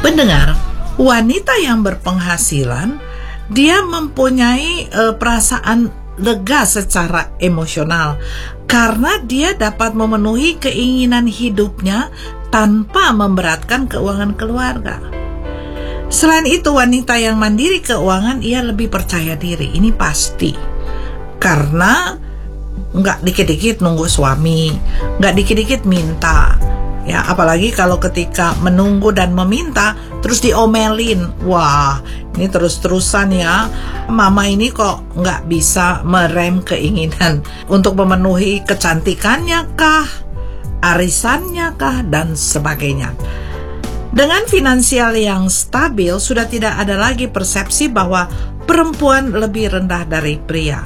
Pendengar, wanita yang berpenghasilan, dia mempunyai perasaan lega secara emosional karena dia dapat memenuhi keinginan hidupnya tanpa memberatkan keuangan keluarga. Selain itu, wanita yang mandiri keuangan, ia lebih percaya diri, ini pasti. Karena nggak dikit-dikit nunggu suami, nggak dikit-dikit minta. Ya, apalagi kalau ketika menunggu dan meminta terus diomelin. Wah, ini terus-terusan ya. Mama ini kok nggak bisa merem keinginan untuk memenuhi kecantikannya kah, arisannya kah, dan sebagainya. Dengan finansial yang stabil, sudah tidak ada lagi persepsi bahwa perempuan lebih rendah dari pria.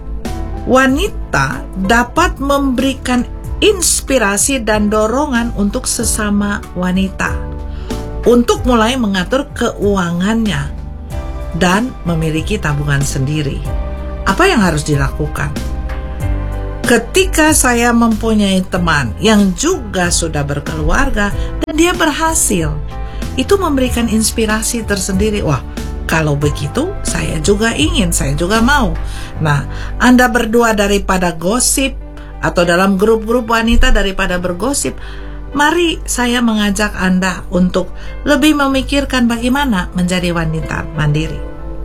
Wanita dapat memberikan inspirasi dan dorongan untuk sesama wanita untuk mulai mengatur keuangannya dan memiliki tabungan sendiri. Apa yang harus dilakukan? Ketika saya mempunyai teman yang juga sudah berkeluarga dan dia berhasil, itu memberikan inspirasi tersendiri. Wah, kalau begitu saya juga ingin, saya juga mau. Nah, Anda berdua daripada gosip, atau dalam grup-grup wanita daripada bergosip, mari saya mengajak Anda untuk lebih memikirkan bagaimana menjadi wanita mandiri.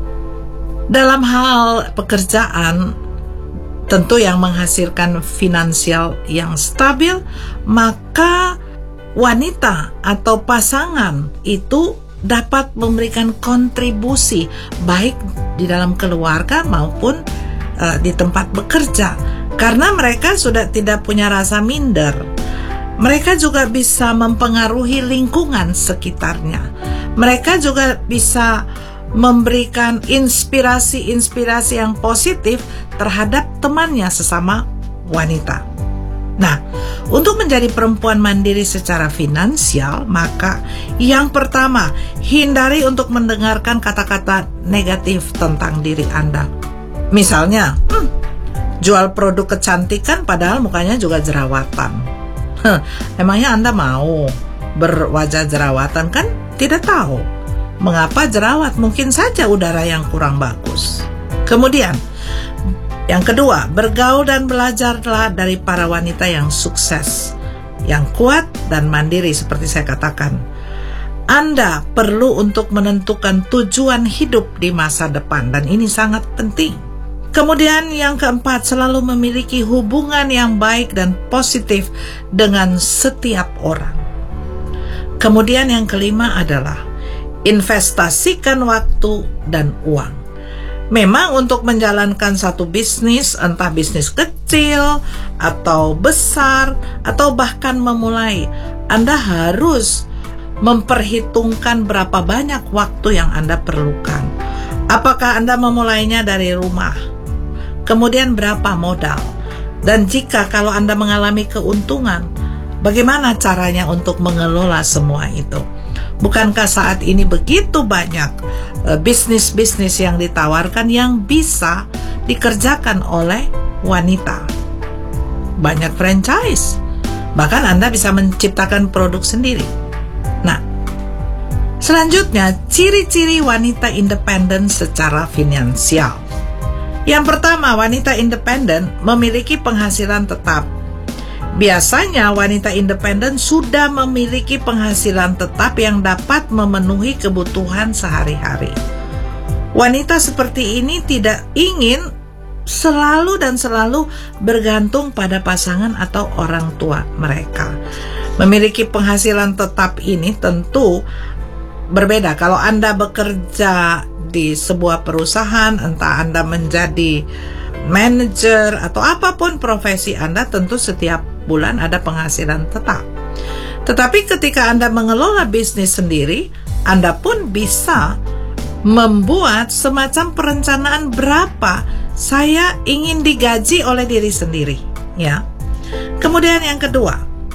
Dalam hal pekerjaan, tentu yang menghasilkan finansial yang stabil, maka wanita atau pasangan itu dapat memberikan kontribusi baik di dalam keluarga maupun di tempat bekerja. Karena mereka sudah tidak punya rasa minder. Mereka juga bisa mempengaruhi lingkungan sekitarnya. Mereka juga bisa memberikan inspirasi-inspirasi yang positif terhadap temannya sesama wanita. Nah, untuk menjadi perempuan mandiri secara finansial, maka yang pertama, hindari untuk mendengarkan kata-kata negatif tentang diri Anda. Misalnya, jual produk kecantikan padahal mukanya juga jerawatan. Emangnya Anda mau berwajah jerawatan? Kan tidak tahu mengapa jerawat, mungkin saja udara yang kurang bagus. Kemudian yang kedua, bergaul dan belajarlah dari para wanita yang sukses, yang kuat dan mandiri seperti saya katakan. Anda perlu untuk menentukan tujuan hidup di masa depan dan ini sangat penting. Kemudian yang keempat, selalu memiliki hubungan yang baik dan positif dengan setiap orang. Kemudian yang kelima adalah investasikan waktu dan uang. Memang untuk menjalankan satu bisnis, entah bisnis kecil atau besar atau bahkan memulai, Anda harus memperhitungkan berapa banyak waktu yang Anda perlukan. Apakah Anda memulainya dari rumah? Kemudian berapa modal? Dan jika kalau Anda mengalami keuntungan, bagaimana caranya untuk mengelola semua itu? Bukankah saat ini begitu banyak bisnis-bisnis yang ditawarkan yang bisa dikerjakan oleh wanita? Banyak franchise. Bahkan Anda bisa menciptakan produk sendiri. Nah, selanjutnya, ciri-ciri wanita independen secara finansial. Yang pertama, wanita independen memiliki penghasilan tetap. Biasanya wanita independen sudah memiliki penghasilan tetap yang dapat memenuhi kebutuhan sehari-hari. Wanita seperti ini tidak ingin selalu bergantung pada pasangan atau orang tua mereka. Memiliki penghasilan tetap ini tentu berbeda kalau Anda bekerja di sebuah perusahaan, entah Anda menjadi manajer atau apapun profesi Anda, tentu setiap bulan ada penghasilan tetap. Tetapi ketika Anda mengelola bisnis sendiri, Anda pun bisa membuat semacam perencanaan berapa saya ingin digaji oleh diri sendiri, ya. Kemudian yang kedua,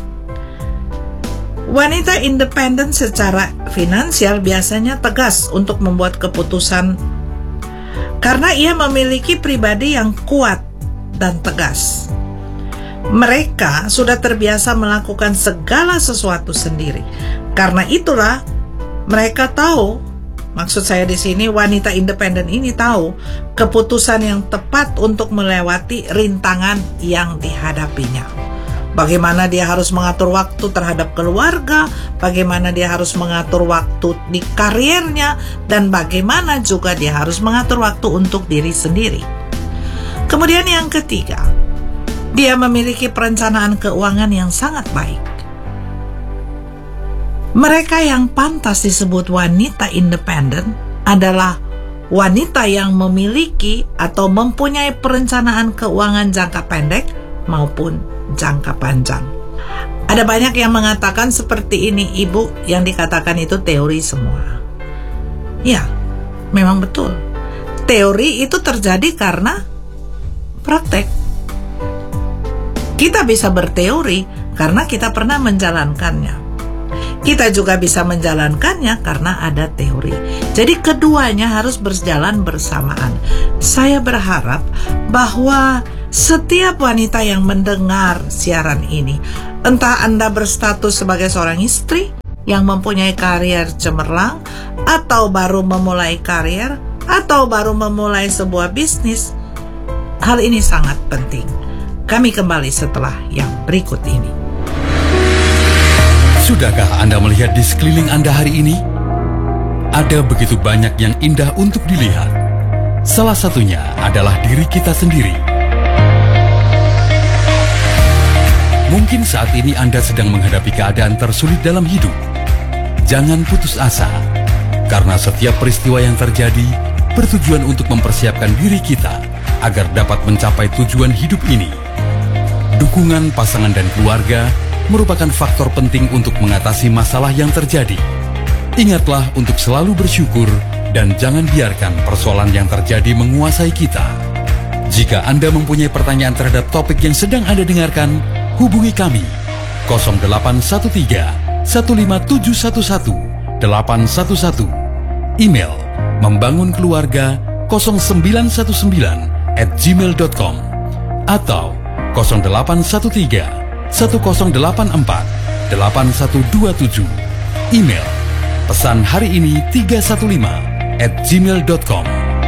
wanita independen secara finansial biasanya tegas untuk membuat keputusan karena ia memiliki pribadi yang kuat dan tegas. Mereka sudah terbiasa melakukan segala sesuatu sendiri. Karena itulah Mereka tahu, maksud saya di sini wanita independen ini tahu keputusan yang tepat untuk melewati rintangan yang dihadapinya. Bagaimana dia harus mengatur waktu terhadap keluarga, bagaimana dia harus mengatur waktu di karirnya, dan bagaimana juga dia harus mengatur waktu untuk diri sendiri. Kemudian yang ketiga, dia memiliki perencanaan keuangan yang sangat baik. Mereka yang pantas disebut wanita independen adalah wanita yang memiliki atau mempunyai perencanaan keuangan jangka pendek maupun jangka panjang. Ada banyak yang mengatakan seperti ini, Ibu, yang dikatakan itu teori semua. Ya, memang betul. Teori itu terjadi karena praktek. Kita bisa berteori karena kita pernah menjalankannya. Kita juga bisa menjalankannya karena ada teori. Jadi keduanya harus berjalan bersamaan. Saya berharap bahwa setiap wanita yang mendengar siaran ini, entah Anda berstatus sebagai seorang istri yang mempunyai karier cemerlang, atau baru memulai karier, atau baru memulai sebuah bisnis, hal ini sangat penting. Kami kembali setelah yang berikut ini. Sudahkah Anda melihat di sekeliling Anda hari ini? Ada begitu banyak yang indah untuk dilihat. Salah satunya adalah diri kita sendiri. Mungkin saat ini Anda sedang menghadapi keadaan tersulit dalam hidup. Jangan putus asa, karena setiap peristiwa yang terjadi bertujuan untuk mempersiapkan diri kita agar dapat mencapai tujuan hidup ini. Dukungan pasangan dan keluarga merupakan faktor penting untuk mengatasi masalah yang terjadi. Ingatlah untuk selalu bersyukur dan jangan biarkan persoalan yang terjadi menguasai kita. Jika Anda mempunyai pertanyaan terhadap topik yang sedang Anda dengarkan, hubungi kami 0813 15711 811, email membangunkeluarga0919@gmail.com, atau 0813 1084-8127, email pesan hari ini 315@gmail.com.